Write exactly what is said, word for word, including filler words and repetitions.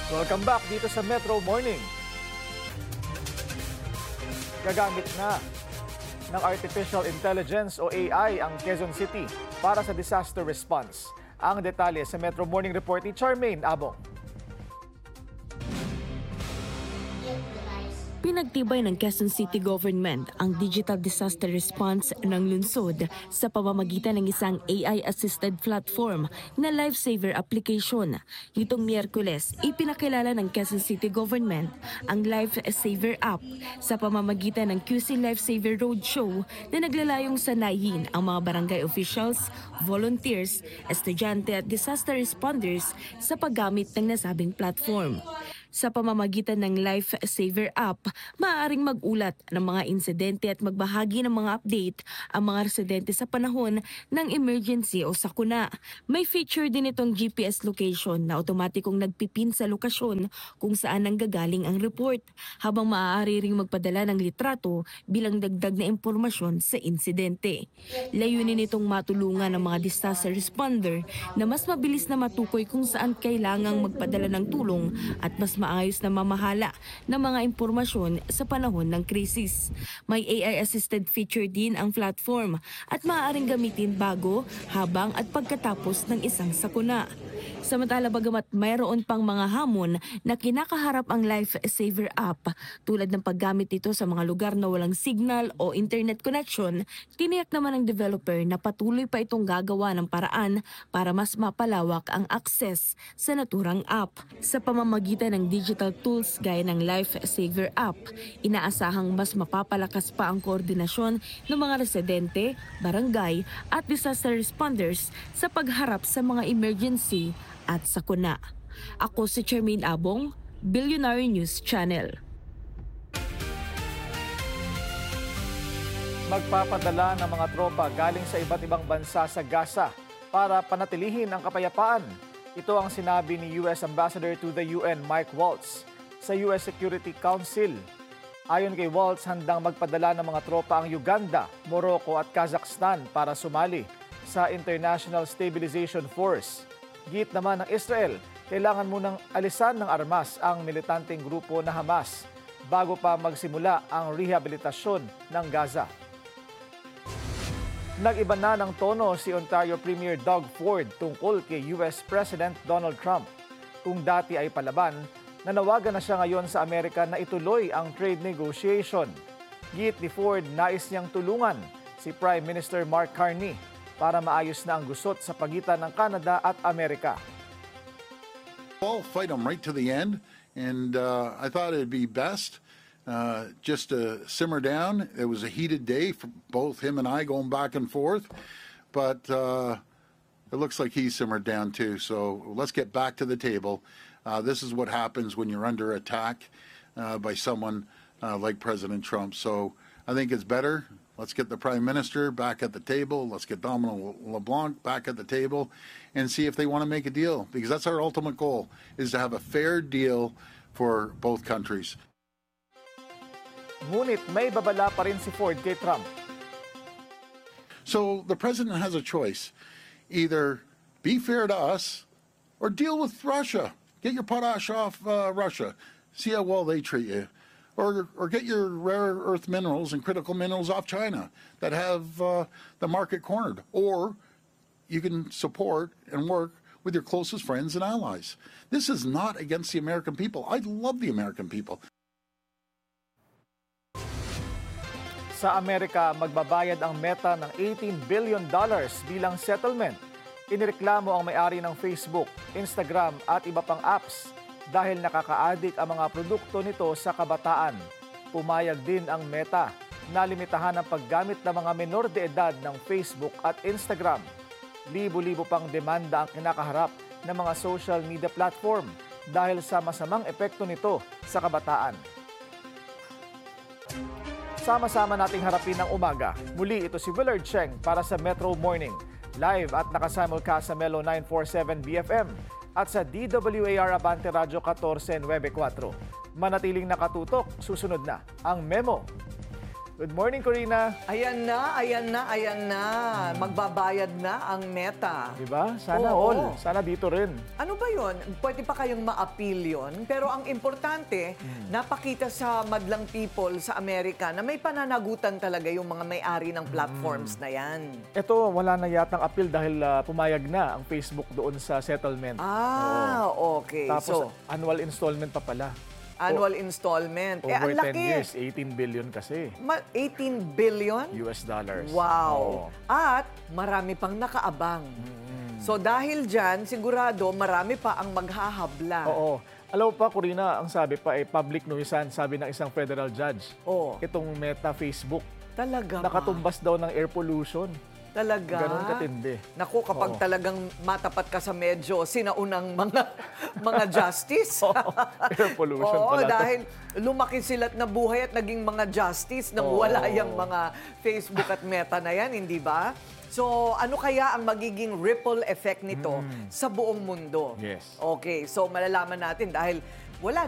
Welcome back dito sa Metro Morning. Gagamit na ng Artificial Intelligence o A I ang Quezon City para sa disaster response. Ang detalye sa Metro Morning Report ni Charmaine Abong. Pinagtibay ng Quezon City Government ang digital disaster response ng lungsod sa pamamagitan ng isang A I-assisted platform na Lifesaver application. Nitong Miyerkules, ipinakilala ng Quezon City Government ang Lifesaver app sa pamamagitan ng Q C Lifesaver Roadshow na naglalayong sanayin ang mga barangay officials, volunteers, estudyante at disaster responders sa paggamit ng nasabing platform. Sa pamamagitan ng Lifesaver app, maaaring magulat ng mga insidente at magbahagi ng mga update ang mga residente sa panahon ng emergency o sakuna. May feature din itong G P S location na otomatikong nagpipin sa lokasyon kung saan nanggagaling ang report, habang maaari ring magpadala ng litrato bilang dagdag na impormasyon sa insidente. Layunin nitong matulungan ng mga disaster responder na mas mabilis na matukoy kung saan kailangang magpadala ng tulong at mas maayos na mamahala ng mga impormasyon sa panahon ng krisis. May A I-assisted feature din ang platform at maaaring gamitin bago, habang at pagkatapos ng isang sakuna. Samantala, bagamat mayroon pang mga hamon na kinakaharap ang Lifesaver app tulad ng paggamit nito sa mga lugar na walang signal o internet connection, tiniyak naman ng developer na patuloy pa itong gagawa ng paraan para mas mapalawak ang access sa naturang app. Sa pamamagitan ng digital tools gaya ng Lifesaver app, inaasahang mas mapapalakas pa ang koordinasyon ng mga residente, barangay at disaster responders sa pagharap sa mga emergency at sakuna. Ako si Charmaine Abong, Billionaire News Channel. Magpapadala ng mga tropa galing sa iba't ibang bansa sa Gaza para panatilihin ang kapayapaan. Ito ang sinabi ni U S Ambassador to the U N Mike Waltz sa U S Security Council. Ayon kay Waltz, handang magpadala ng mga tropa ang Uganda, Morocco at Kazakhstan para sumali sa International Stabilization Force. Git naman ng Israel, kailangan munang alisan ng armas ang militanteng grupo na Hamas bago pa magsimula ang rehabilitasyon ng Gaza. Nag-iba na ng tono si Ontario Premier Doug Ford tungkol kay U S President Donald Trump. Kung dati ay palaban, nanawagan na siya ngayon sa Amerika na ituloy ang trade negotiation. Git ni Ford, nais niyang tulungan si Prime Minister Mark Carney para maayos na ang gusot sa pagitan ng Canada at Amerika. I'll fight them right to the end, and uh, I thought it'd be best uh, just to simmer down. It was a heated day for both him and I going back and forth, but uh, it looks like he simmered down too. So let's get back to the table. Uh, this is what happens when you're under attack uh, by someone uh, like President Trump. So I think it's better. Let's get the Prime Minister back at the table. Let's get Dominic LeBlanc back at the table and see if they want to make a deal, because that's our ultimate goal, is to have a fair deal for both countries. Ngunit may babala pa rin si Ford kay Trump. So the president has a choice. Either be fair to us or deal with Russia. Get your potash off uh, Russia. See how well they treat you. Or, or get your rare earth minerals and critical minerals off China that have uh, the market cornered. Or you can support and work with your closest friends and allies. This is not against the American people. I love the American people. Sa Amerika, magbabayad ang Meta ng eighteen billion dollars bilang settlement. Inireklamo ang may-ari ng Facebook, Instagram at iba pang apps dahil nakaka-addict ang mga produkto nito sa kabataan. Pumayag din ang Meta na limitahan ang paggamit ng mga menor de edad ng Facebook at Instagram. Libo-libo pang demanda ang kinakaharap ng mga social media platform dahil sa masamang epekto nito sa kabataan. Sama-sama nating harapin ang umaga. Muli, ito si Willard Cheng para sa Metro Morning. Live at nakasimulcast sa Melo nine forty-seven B F M at sa D W A R Abante Radio fourteen ninety-four. Manatiling nakatutok, susunod na ang Memo. Good morning, Corina. Ayan na, ayan na, ayan na. Magbabayad na ang Meta. Diba? Sana Oo. all. Sana dito rin. Ano ba yon? Pwede pa kayong ma-appeal yun. Pero ang importante, napakita sa madlang people sa Amerika na may pananagutan talaga yung mga may-ari ng platforms na yan. Ito, wala na yatang appeal dahil ah, pumayag na ang Facebook doon sa settlement. Ah, okay. Tapos, So, annual installment pa pala. annual installment. Eh, Over ang ten laki. years, eighteen billion kasi. Ma- eighteen billion? U S dollars. Wow. Oo. At marami pang nakaabang. So dahil dyan, sigurado marami pa ang maghahabla. Oo. Alam mo pa, Corina, ang sabi pa, eh, public nuisance, sabi ng isang federal judge. Oo. Itong Meta Facebook, Talaga ba? nakatumbas daw ng air pollution. Talaga? Ganon katindi. Naku, kapag Oo. talagang matapat ka sa medyo sinaunang mga mga justice. Air pollution Oo, pala to. dahil lumaki sila't na buhay at naging mga justice nang Oo. wala yung mga Facebook at Meta na yan, hindi ba? So, ano kaya ang magiging ripple effect nito sa buong mundo? Yes. Okay, so malalaman natin dahil wala